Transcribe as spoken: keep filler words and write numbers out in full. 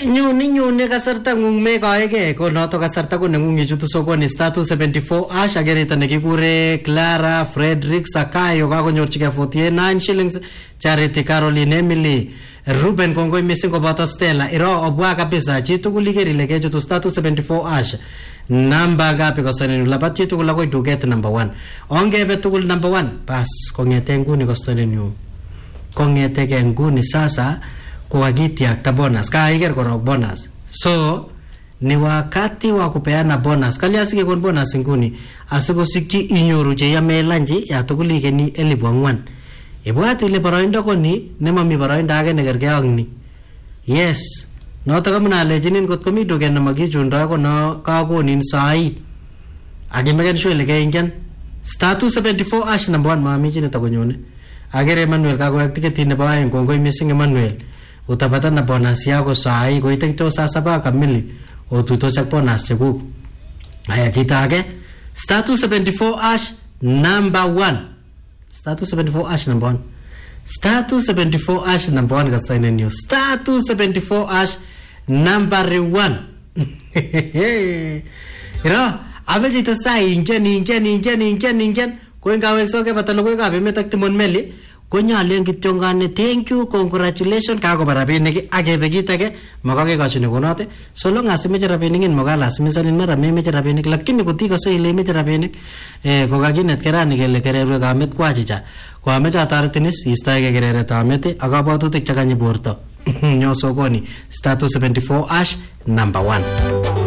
nyoni nyoni kasarta ngung me kaege ko noto kasarta ko nengung ichutu sokoni star two seventy-four ash agereta nekikure Clara Frederick Sakayo kakonyorchige forty-nine shillings. Charity Caroline Emily Ruben kongoi missing koboto Stella iro obwa kabisa chitugul igerile kechutu star two seventy-four ash namba ngapi kosonenu labat chitugul akoi duket number one ongebe tugul number one pas kongete nguni kosonenu kongete nguni sasa kwa giti ya bonus ka iger korok bonus so ni wakati wa kupeana bonus kali asike kon bonus nguni asikosikyi inyoru che yamelanji ya tugul igeni elibu angwan ibwati ile baroindo koni nemami baroindo age negerge agni yes noto kamuna lejinin kot komi duken namagichundo ko no kagonin sai age megen shwele ke ingen star two seventy-four ash number one mami chine takonyone agere Emmanuel kagoyak tiketi ne bae ngongoi missing Emmanuel utapata na bonus yako sai koite kito saa saba kamili otutoshak bonus chekuk aya chita age star two seventy-four ash number one star two seventy-four ash number one star two seventy-four ash number one kasaine new star two seventy-four ash number one ira abeji to sai ingen ingen ingen ingen ingen ko ngawe soke patalo ko gabe metak timon meli ko nyalen kityongane thank you congratulations kako barabinik agebe gitage makage kochine konote solo ngasimeche rabinik in mogala simisanin mara memeche rabinik lakini kutiko so ile meche rabinik eh kogaginet kerani kele kererwe kamet kwachicha kwameche ataretinis istaege kerere tamete akabwatutik chakanyi borto nyo sokoni star two seventy-four ash number one